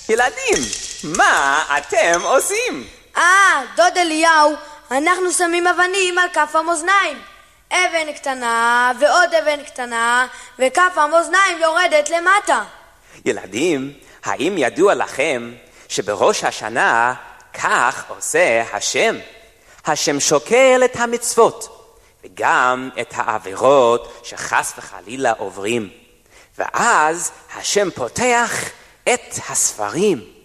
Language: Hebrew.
ילדים, מה אתם עושים? דוד אליהו, אנחנו שמים אבנים על כף המאזניים. אבן קטנה ועוד אבן קטנה, וכף המאזניים יורדת למטה. ילדים, האם ידוע לכם שבראש השנה כך עושה השם? השם שוקל את המצוות וגם את העבירות שחס וחלילה עוברים. ואז השם פותח את הספרים